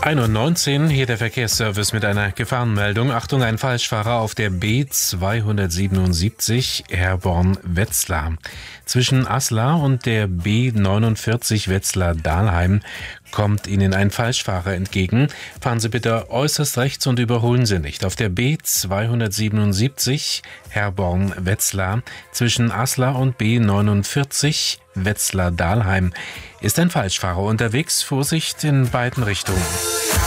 1:19 Uhr, hier der Verkehrsservice mit einer Gefahrenmeldung. Achtung, ein Falschfahrer auf der B277 Herborn-Wetzlar. Zwischen Aslar und der B49 Wetzlar-Dahlheim kommt Ihnen ein Falschfahrer entgegen. Fahren Sie bitte äußerst rechts und überholen Sie nicht. Auf der B277 Herborn-Wetzlar zwischen Aslar und B49 Wetzlar-Dahlheim ist ein Falschfahrer unterwegs. Vorsicht in beiden Richtungen.